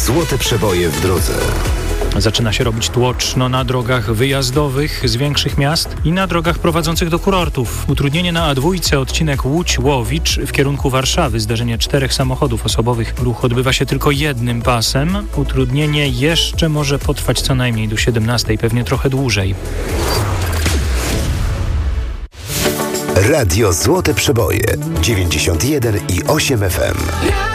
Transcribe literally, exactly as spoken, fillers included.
Złote przeboje w drodze. Zaczyna się robić tłoczno na drogach wyjazdowych z większych miast i na drogach prowadzących do kurortów. Utrudnienie na A dwa, odcinek Łódź-Łowicz w kierunku Warszawy. Zdarzenie czterech samochodów osobowych. Ruch odbywa się tylko jednym pasem. Utrudnienie jeszcze może potrwać co najmniej do siedemnastej, pewnie trochę dłużej. Radio Złote Przeboje dziewięćdziesiąt jeden i osiem F M.